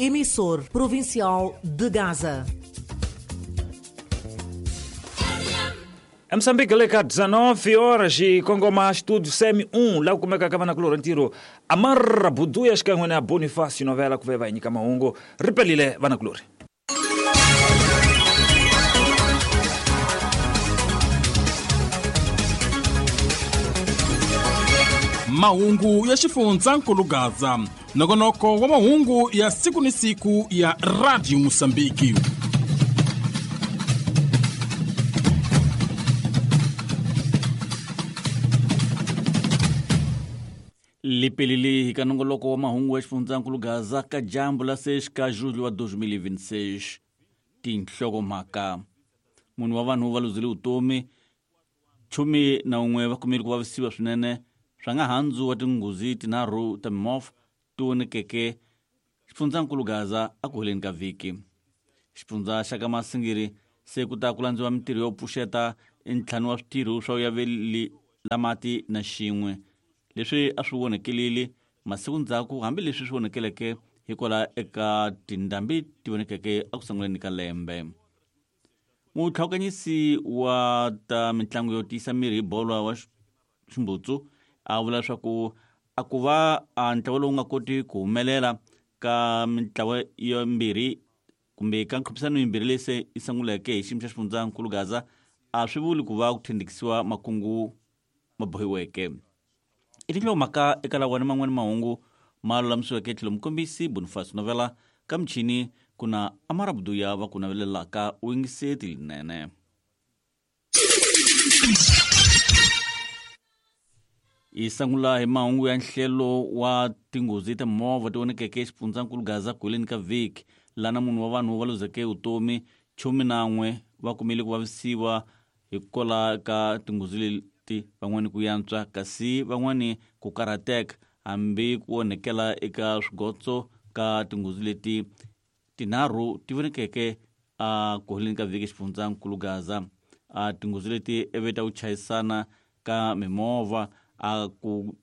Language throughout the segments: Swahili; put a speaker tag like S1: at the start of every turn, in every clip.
S1: emissor provincial de Gaza.
S2: Moçambique leka 19 horas e Kongoma Estúdio Semi 1 lá como é que acaba na Clorantiro amarra buduia escangona Bonifácio novela que vai kama ungo repelile vana Clore.
S3: Mahungu ya xifundzakulu Gaza, nongonoko wa mahungu ya siku ni siku ya Radio Moçambique.
S4: Lipelili hikanongoloko wa mahungu ya xifundzakulu Gaza ka jambo la 6 ka julho wa 2026 tinhloko mhaka munhu wa vanhu va luzile vutomi 11 va kumile ku vavisiwa swinene swa nga handzu wa tinghozi tinharhu ta mimovha tonekeke xifundzakulu Gaza a ku heleni ka vhiki xifundza xa ka Masingiri se ku ta ku landziwa mitirho yo pfuxeta entlhanu wa switirho swa yaveli la mati na xin'we leswi a swi vonekelile masiku ndzhaku hambi leswi swi vonekeleke hikola eka tindhambi ti vonekeke a ku sunguleni ka lembe mutlhakanyisi wa ta mitlangu yo tiyisa miri hi bolo wa ximbutsu a vula leswaku a ku va a ntlawa lowu nga koti ku humelela ka mitlawa yombirhi kumbe ka nkhuphisano yimbirhi leyi se yi sunguleke hi xiyimo xa xifundzakulu Gaza a swi vuli ku va ku thendekisiwa makungu ma bohiweke i tinhloko mhaka eka lawani man'wani mahungu ma lulamisiweke tlhelo mukombisi Bonifácio novela ka michini kuna Amara Buduya va ku navelelaka uyingiseti linene. I sangula hi mahungu ya nhlelo wa tinghozi ta movha ti vonekeke xifundzakulu Gaza ku heleni ka vhiki lana munhu wa vanhu va luzeke vutomi 11 va kumile ku vavisiwa hikola ka tinghozi leti van'wani ku yantswa kasi van'wani ku karhateka hambi ku onhekela eka swigotso ka tinghozi leti tinharhu ti vonekeke ku heleni ka vhiki xifundzakulu Gaza tinghozi leti eveta ku chayisana ka mimovha a ku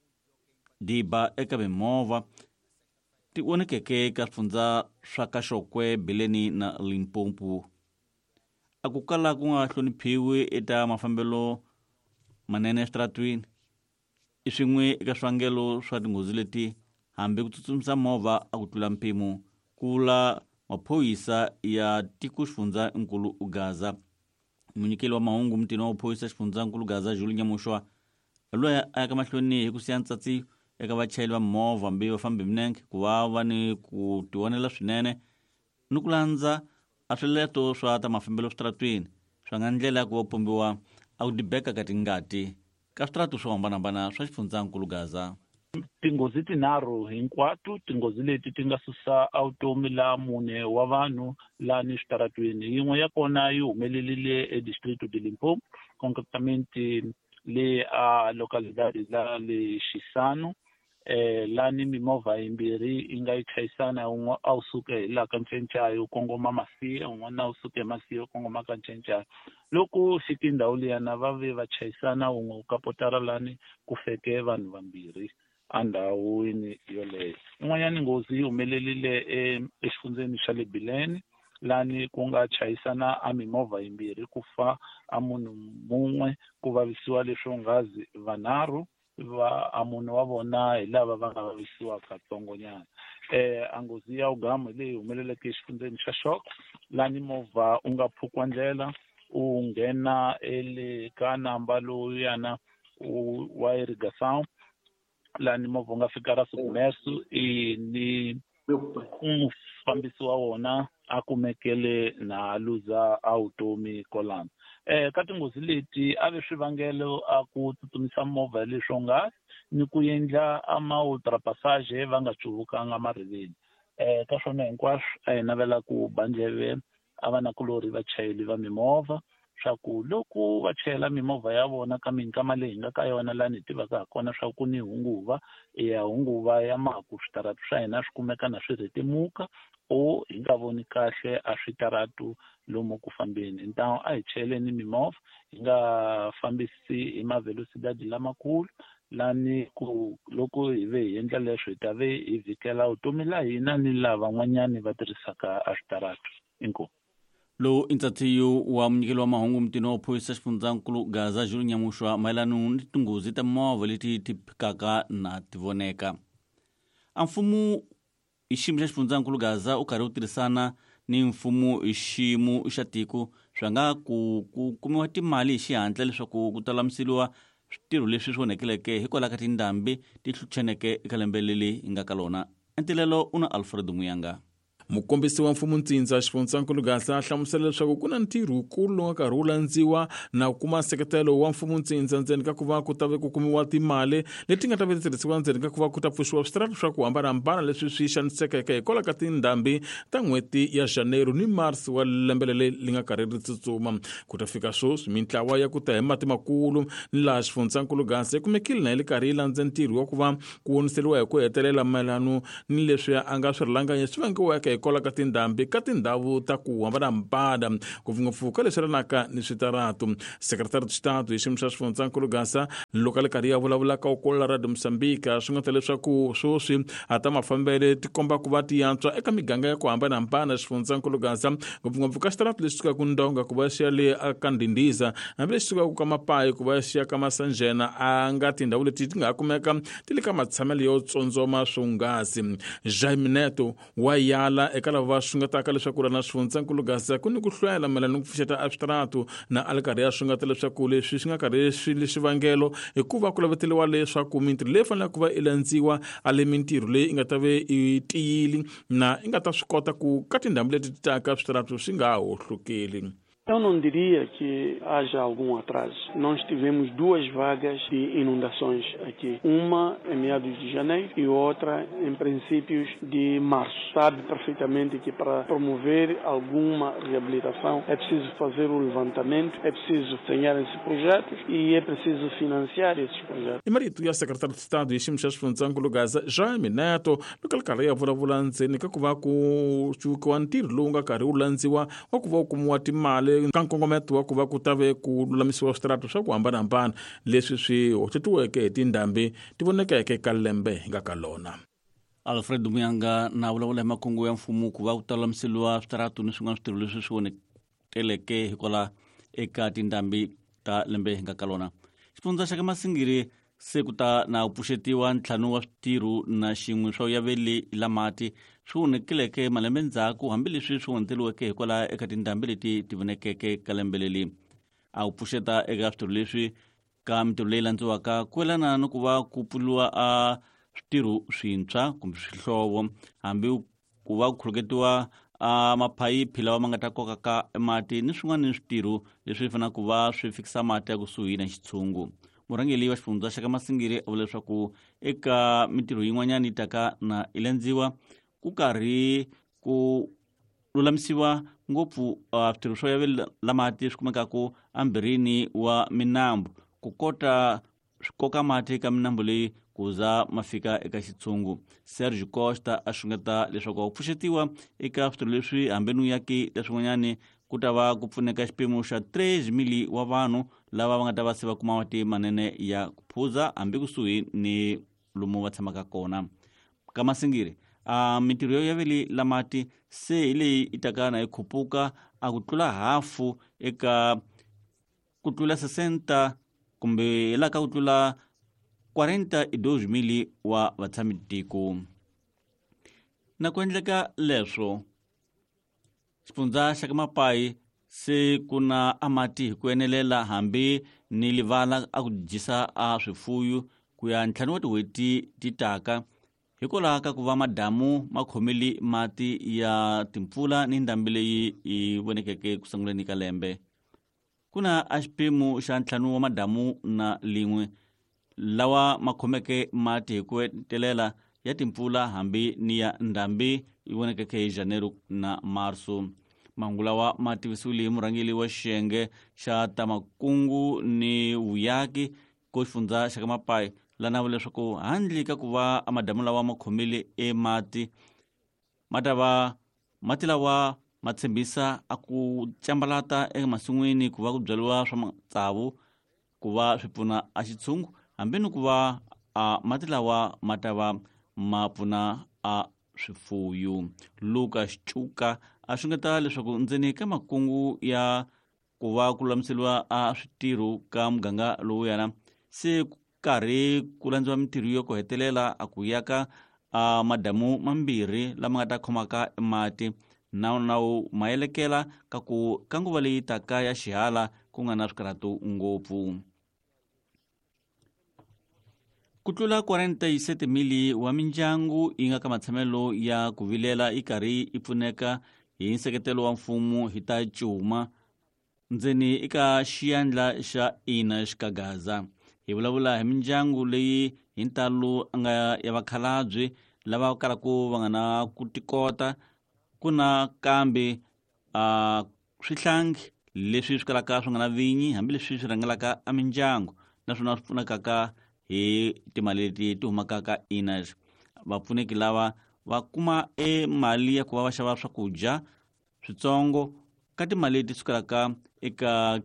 S4: diba eka mimovha ti vonekeke ka swifundza swa ka Xokwe, Beleni na Limpopo a ku kala ku nga hloniphiwi eka mafambelo manene estratweni i swin'we eka swivangelo swa tinghozi leti hambi ku tsutsumisa movha a ku tlula mpimo ku vula maphoyisa ya tiko xifundzakulu Gaza munyikeli wa mahungu mutini wa maphoyisa xifundzakulu Gaza Julie Nyamushwa loyi a yaka mahlweni hi ku siya ntsatsi eka vachayeli va movha hambi vafambi minenge ku va ni ku tivonela swinene ni ku landza a swileto swa ta mafambelo switratweni swa nga ndlela ya ku va pumbiwa a ku dibeka ka tingati ka switrato swo hambanahambana swa xifundzakulu Gaza.
S5: Tinghozi tinharhu hinkwato tinghozi leti ti nga susa vutomi la mune wa vanhu la ni switaratweni yin'we ya kona yi humelelile edistrict de Limpopo concretamente le a localidade la le Xisano la ni mimovha yimbirhi yi nga yi chayisana un'we a wu suke la ka Ncencayo kongoma Masiya un'wana u suke Masiya kongoma ka Ncencayo loko fiki ndhawu liyana va ve va chayisana un'we u kapotara lani ku feke vanhu vambirhi andhawini yoleyo un'wanyana nghozi yi humelelile exifundzeni xa le Bileni lani ku nga chayisana a mimovha yimbirhi ku fa a munhu mumwe ku vavisiwa leswo ngazi vanharhu a munhu wa vona hi lava va nga vavisiwa katsongonyana a nghozi ya ugamu leyi humeleleke exifundzeni xa Xokwe lani movha u nga phukwa ndlela u nghena ele ka namba lowuyana wa Irrigação lani movha u nga fika ra Sukumeso ni mufambisi wa wona a kumekele na luza vutomi kolano ka tinghozi leti a ve swivangelo a ku tsutsumisa movha leswo nga ni ku endla ultrapassage va nga cuvukanga mariveni ka swona hinkwaswo a hi navela ku banjeve a va na kulori vachayeli va mimovha swa ku loko va chayela mimovha ya vona ka minkama leyi nga ka yona la ni tivaka ha kona swa ku ni hunguva ya maku switaratu swa hina swi kumeka na swi retimuka o hi nga voni kahle a switaratu lomu ku fambeni ntawo a hi chayeleni mimovha hi nga fambisi hi mavelocidade lamakulu lani ku loko hi ve hi endla leswi hi ta ve hi vhikela vutomi la hina ni lava van'wanyani va tirhisaka a switarata. Inkomu.
S4: lowu i ntsathiyo wa munyikeli wa mahungu mutini wa phoyisa xifundzankulu Gaza Jules Nyamushwa mayelana ni tinghozi ta movha leti ti phikaka na ti voneka. A mfumo hi xiyimo xa xifundzankulu Gaza u karhi u tirhisana ni mfumo hi xiyimo xa tiko swi nga ku kumiwa timali hi xihatla leswaku ku talamiseliwa switirho leswi swi onekeleke hikwalaho ka tindhambi ti hlucheneke eka lembe leri hi nga ka lona. Entilelo u na Alfred Muyanga.
S3: Mukombisi wa mfumo Ntsindza xifundzankulu Gaza a hlamusela leswaku ku na ntirho wukulu lowu nga karhi wu landziwa na ku kuma nseketelo wa mfumo Ntsindza ndzeni ka ku va ku ta ve ku kumiwa timali leti nga ta ve tirhisiwa ndzeni ka ku va ku ta pfuxiwa switarata swa ku hambanahambana leswi swi xanisekeke hikwalaho ka tindhambi ta n'hweti ya Janeiro ni Mars wa lembe li nga karhi ri tsutsuma. Ku ta fika swoswi mitlawa ya ku ta hi mati makulu ni laha xifundzankulu Gaza yi kumekile na yi ri karhi yi landza ntirho wa ku va ku voniseliwa hi ku hetelela mayelano ni leswi a nga swi rilanganya swi vangiweke hikwalaho ka tindhambi ka tindhawu ta ku hambanahambana ngopfungopfu ka leswi rinaka ni switarata. Sekretari de Estado hi xiyimo xa xifundzankulu Gaza loko le karhi ya vulavulaka u kola Radio Mozambique swi nga ta leswaku swoswi hata mafambele ti komba ku va ti yantswa eka miganga ya ku hambanahambana xifundzankulu Gaza ngopfungopfu ka xitarata lexi sukaka Ndonga ku va xi ya le aka Ndindiza hambi lexi sukaka ka Mapayi ku va xi ya ka Masanjena a nga tindhawu leti ti nga kumeka ti le ka matshamelo yo tsondzoma swonghasi. Jaime Neto wa yala eka lava va xungetaka leswaku na xifundzankulu Gaza ku ni ku hlwela mayelana ni ku pfuxeta a switarata na a le karhi ya xungeta leswaku leswi swi nga karhi swi le xivangelo hikuva ku laveteliwa leswaku mintirho leyi faneleke ku va i landziwa a le mintirho leyi i nga ta ve i tiyile na i nga ta swi kota ku ka tindhambi leti ti taka switarata swi nga hohlukeli.
S6: Eu não diria que haja algum atraso. Nós tivemos duas vagas de inundações aqui. Uma em meados de janeiro e outra em princípios de março. Sabe perfeitamente que para promover alguma reabilitação é preciso fazer o levantamento, é preciso desenhar esses projetos e é preciso financiar esses projetos.
S3: I marito ya Secretário de Estado hi xiyimo xa xifundzankulu Gaza Jaime Neto loko ri karhi ya vulavula ndzeni ka ku va ku cukiwa ntirho lowu nga karhi wu landziwa wa ku va ku kumiwa timali ka nkongometo wa ku va ku ta ve ku lulamisiwa switarata swa ku hambanahambana leswi swi hoxetiweke hi tindhambi ti vonekeke ka lembe nga ka lona.
S4: Alfred Muyanga na vulavula hi makungu ya mfumo ku va ku ta lulamisiwa switarata ni swin'wana switirho leswi swi vonekeleke hikwalaho eka tindhambi ta lembe nga ka lona. Xifundza xa ka Masingiri se ku ta na pfuxetiwa ntlhanu wa switirho na xin'we swa yaveli la mati swi vonekeleke malembe ndzhaku hambileswi swi voneteliweke hikwalaho eka tindhambi leti ti vonekeke ka lembe leli. A ku pfuxeta eka switirho leswi ka mintirho leyi landziwaka ku yelana ni ku va ku pfuriwa a switirho swintshwa kumbe swihlovo hambi ku va ku khuluketiwa maphayiphi lawa ma nga ta kokaka mati ni swin'wana ni switirho leswi fanaka ku va swi fikisa mati ya kusuhi na xitshungu. Murhangeli wa xifundza xa ka Masingiri a vula leswaku eka mintirho yin'wanyana yi taka na ilandziwa ku karhi ku lulamisiwa ngopfu switirho swo yavela la mati swi kumekaka ambirini wa minambu ku kota swi koka mati eka minambu leyi ku za ma fika eka xitshungu. Serge Costa a xungeta leswaku ku pfuxetiwa eka switirho leswi hambi nuyaki leswin'wanyani ku ta va ku pfuneka xiphemu xa 3 mili wa vanhu lava va nga ta va se va kuma mati manene ya ku phuza hambi kusuhi ni lomu va tshamaka kona. Ka Masingiri mintirho yo yaveli la mati se hi leyi i taka na yi khupuka a ku tlula hafu eka ku tlula 60 kumbe la ka ku tlula 42 mili wa vatshami tiko. Na ku endleka leswo xifundza xa ka Mapayi se ku na amati hi ku enelela hambi ni livala a ku dyisa a swifuyo ku ya ntlhanu wa tin'hweti ti taka hikwalaho ka ku va madamu ma khomeli mati ya timpfula ni ndhambi leyi yi vonekeke ku sunguleni ka lembe. Ku na a xiphemu xa ntlhanu wa madamu na lin'we lawa ma khomeke mati hi ku hetelela ya timpfula hambi ni ya ndhambi yi vonekeke hi Janeiro na Marso. Mahungu lawa ma tivisiwile hi murhangeli wa xiyenge xa ta makungu ni vuyaki ko xifundza xa ka Mapayi la na vula leswaku handle ka ku va madamu lawa ma khomile mati ma ta va mati lawa ma tshembisa a ku cambalata eka masin'wini ku va ku byaliwa swa matsavu ku va swi pfuna a xitshungu hambi ni ku va mati lawa ma ta va ma pfuna swifuwo. Lucas Cuka a xungeta leswaku ndzeni ka makungu ya ku va ku lulamiseliwa switirho ka muganga lowuyana se karhi ku landziwa mitirho yo ku hetelela a ku yaka madamu mambirhi lama nga ta khomaka mati nawu ma elekela ka nguva leyi taka ya xihala ku nga na swikarhatu ngopfu. Ku tlula 47 mili wa mindyangu yi nga ka matshamelo ya ku vilela yi karhi yi pfuneka hi nseketelo wa mfumo hi ta cuma ndzeni eka xiyandla xa Ines ka Gaza. Hi vulavula hi mindyangu leyi hi ntalo nga ya vakhalabye lava kalaku va nga na ku tikota ku na kambe swihlangi leswi swi kalaka swi nga na vinyi hambileswi swi rangelaka mindyangu naswona swi pfunekaka hi timali leti ti humaka ka Ines. Vapfuneki lava va kuma mali ya ku va va xava swakudya switsongo ka timali leti sukelaka eka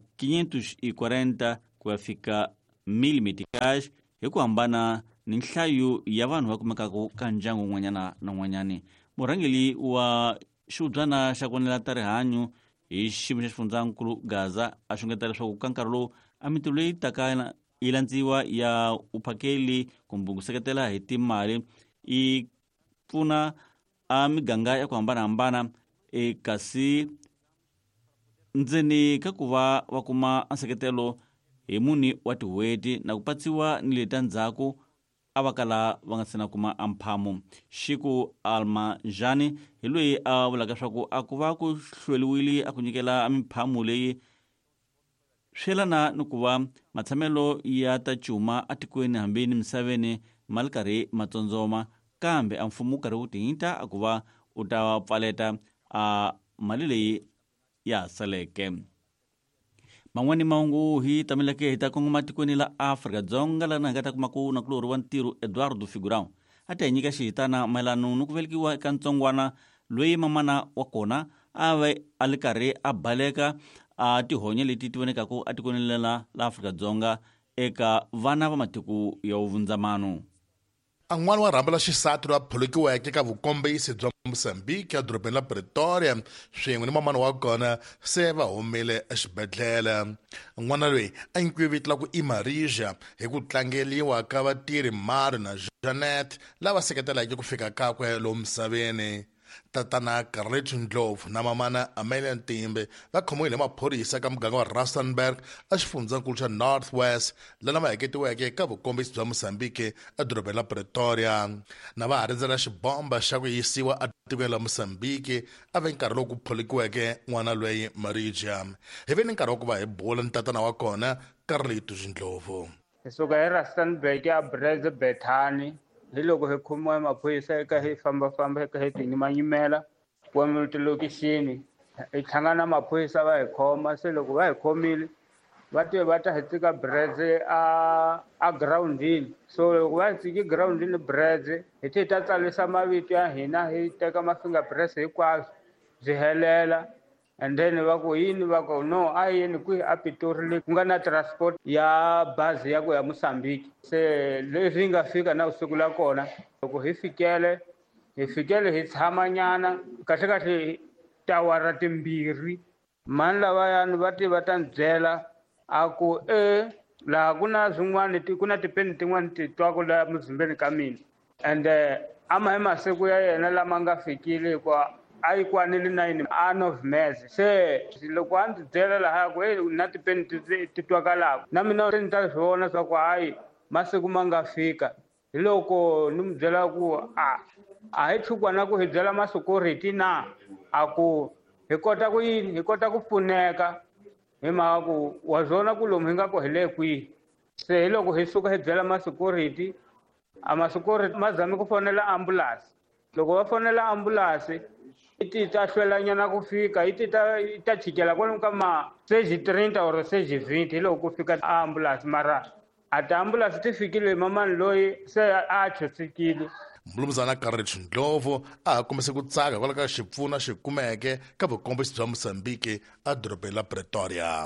S4: 540 ku ya fika 1000 meticais hi ku hambana ni nhlayo ya vanhu va kumekaka ka ndyangu un'wanyana na un'wanyani. Murhangeli wa xiubyana xa konela ta rihanyo hi xiyimo xa xifundzankulu Gaza a xungeta leswaku ka nkarhi lowu mitirho leyi taka yi landziwa ya uphakeli kumbe ku seketela hi timali yi pfuna miganga ya ku hambanahambana kasi ndzeni ka ku va va kuma nseketelo hi muni wa tin'hweti na ku patsiwa ni leta ndzhaku a va kala va nga sena kuma mphamu. Shiku Almajani hi loyi a vulaka swaku a ku va ku hlweliwile a ku nyikela miphamu leyi swelana ni ku va matshamelo ya ta cuma atikweni hambi ni misaveni ma li karhi matsondzoma kambe mfumo karhi wu tinyita a ku va u ta pfaleta mali leyi ya saleke. Man'wani mahungu hi tameleke hi ta kongoma tikweni la Afrika-Dzonga lana hi nga ta kumaku na kuloriwa ntirho Eduardo Figurão a ta hi nyika xihitana mayelana ni ku velekiwa eka ntsongwana loyi mamana wa kona a va a li karhi a baleka tihonye leti ti vonekaku a tikweni la Afrika-Dzonga eka vana va matiko ya vundzamano.
S7: An'wana wa rhamba la xisati loyi a pholokiweke ka vukombisi bya Moçambique edorobeni la Pretoria swin'we ni mamana wa kona se va humile exibedhlele. N'wana loyi a nyikiwe vito la ku Imarija hi ku tlangeliwa ka vatirhi Mario na Janet lava seketeleke ku fika kakwe lomu misaveni. Tatana Carleton Ndlovu na mamana Amelia Ntimbe va khomiwile hi maphorisa ka muganga wa Rustenburg a xifundzankulu xa North West lana va heketiweke ka vukombisi bya Moçambique edorobeni la Pretoria na va ha rindzela xibomba xa ku yisiwa etikweni la Moçambique a ve nkarhi lowu ku pholokiweke n'wana loyi Marija. Hi ve ni nkarhi wa ku va hi bula ni tatana wa kona Carleton Ndlovu.
S8: Hi suka hi Rustenburg ya Breze Bethani hi loko hi khomiwa maphorisa eka hi fambafamba eka hi tinyimanyimela kwalomu tilokixini hi tlhangana na maphorisa va hi khoma. Se loko va hi khomile va ta hi tsika Breze a girawundini. So loko va hi tsiki girawundini Breze hi ta tsalisa mavito ya hina hi teka ma-fingerprints hinkwaswo byi helela and then va ku yini va ku no a yini kwihi a Pitori leyi ku nga na transport ya bazi ya ku ya Moçambique. Se leswi nga fika na usiku la kona loko hi fikele hi tshamanyana kahlekahle tawara timbirhi mani lavayani va ta ni byela a ku laha ku na swin'wana ku na tipeni tin'wana ti twaku laha muzimbeni ka mina and a ma hi masiku ya yena lama nga fikile hikuva a yi kwanile na yini a November. Se loko a ndzi byela laha ku na tipeni ti twakalaka na mina ni ta swi vona swa ku hayi masiku ma nga fika hi loko ni mi byela ku a hi tlhukwa na ku hi byela ma-security na a ku hi kota ku yini hi kota ku pfuneka hi mhaka ku wa byona ku lomu hi nga ku hi le kwihi. Se hi loko hi suka hi byela ma-security ma-security ma zame ku fonela ambulanse. Loko va fonela ambulanse iti ta hlwelanyana ku fika iti ta chikela kwalomu ka ma-stage 30 or stage 20 loko ku fika ambulance mara a ti-ambulance ti fikile mamani loyi se a chusikile.
S7: Mlumzana Carleton Ndlovu a ha kombise ku tsaka kwala ka xipfuno xi kumeke ka vukombisi bya Moçambique edorobeni la Pretoria.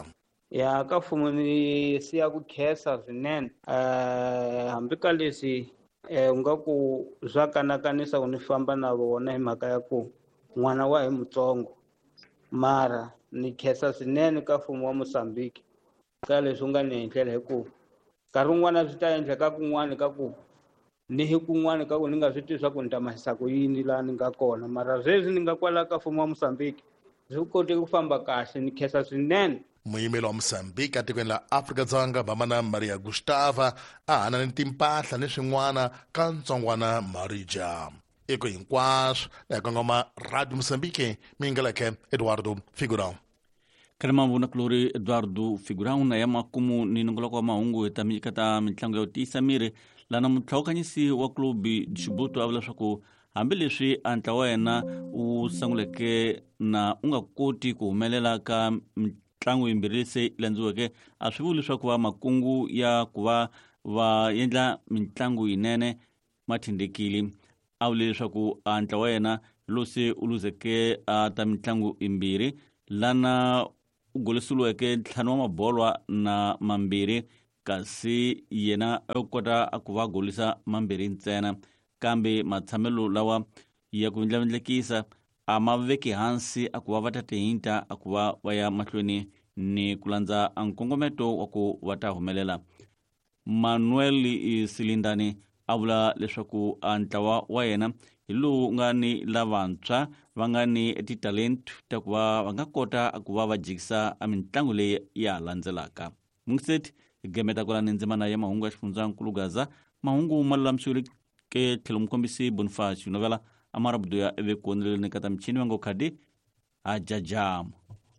S8: ya ka mfumo ni siya ku khensa swinene hambi ka leswi u nga ku swa kanakanisa ku ni famba na vona hi mhaka ya ku n'wana wa hi mutsongo mara ni khensa swinene ka mfumo wa Mozambique ka leswi u nga ni endlela hi ku nkarhi wun'wana swi ta endleka kun'wana ka ku ni hi kun'wana ka ku ni nga swi tivi swa ku ni ta mahisa ku yini laha ni nga kona mara sweswi ni nga kwala ka mfumo wa Mozambique swi kote ku famba kahle ni khensa swinene.
S7: Muyimeli wa Mozambique atikweni la Afrika-Dzonga Vamana Maria Gustava a hana ni timpahla ni swin'wana ka ntsongwana Marija. Eko hinkwaswo la kongoma Radio Mozambique mingeleke Eduardo Figurão.
S4: Kama mvuna kulori Eduardo Figurão na ya makumu ni nongoloko wa mahungu itamika ta mitlangu ya utisa mire lana mutlaukanyisi wa klubi Djibouti avula swaku hambi leswi antla wa yena u sanguleke na unga koti ku humelela ka mitlangu yimbirhi se landziweke a swi vuli leswaku va makungu ya ku va va endla mitlangu yinene mathindekile a vule leswaku antla wa yena lose u luzeke ta mitlangu yimbirhi lana u golisiweke ntlhanu wa mabolwa na mambirhi kasi yena u kota ku va golisa mambirhi ntsena kambe matshamelo lawa ya ku ndlavendlekisa a ma veki hansi a ku va va ta tihinta a ku va va ya mahlweni ni ku landza nkongometo wa ku va ta humelela. Manuel Silindani a vula leswaku ntlawa wa yena hi lowu nga ni lavantshwa va nga ni titalent ta ku va va nga kota ku va va jikisa mitlangu leyi ya landzelaka. Mungiseti gemeta kula ni ndzimana ya mahungu ya xifundzakulu Gaza mahungu ma lulamisiwile ke tlhelo mukombisi Boniface novela amarabudo ya evekuoneleni ka ta michini wango khadi a jajamo.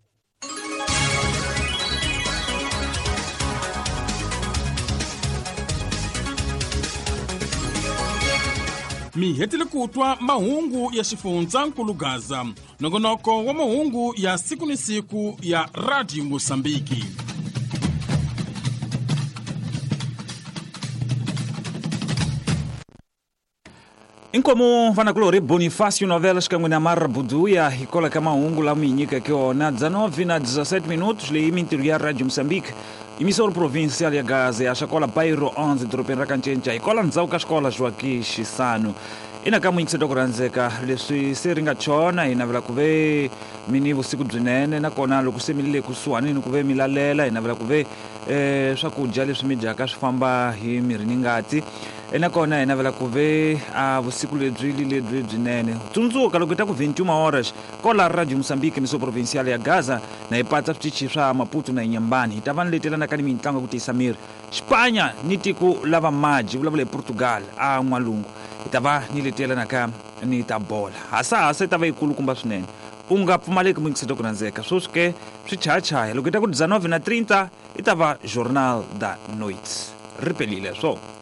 S3: Mi hetile kutwa mahungu ya xifundzakulu Gaza nongonoko wa mahungu ya siku ni siku ya Radio Mozambique.
S2: Inkomu vanakulori Bonifacio novela xikan'we na marabudu ya hikola ka mahungu la minyika ke ona 19 na 17 minutos leyi mintirho ya Radio Mozambique emissora provincial ya Gaza ya xikola bairro 11 doropeni ra Kancenca hikola ndzhaku ka xikola Joaquim Chissano ina ka muingiseto ku rhandzeka leswi se ri nga chona hi navela ku ve mini vusiku byinene nakona loko se milile kusuhani ni ku ve milalela hi navela ku ve swakudya leswi mi dyaka swi famba hi miri ni ngati nakona hi navela ku ve vusiku lebyi byinene tsundzuka loko ta ku 21 horas kola Radio Mozambique emissora provincial ya Gaza na hi patsa switichi swa Maputo na Inhambane hi ta va ni letelana ka ni mitlangu ya ku tisa miri Xipanya ni tiko lava maji vulavula hi Portugal n'walungu hi ta va ni letelana ka ni ta bola hasa ta va yikulukumba swinene u nga pfumaleki muingiseto ku rhandzeka swoswi ke swi chayachaya loko hi ta ku 19:30 i ta va Jornal da Noite ri pelile swo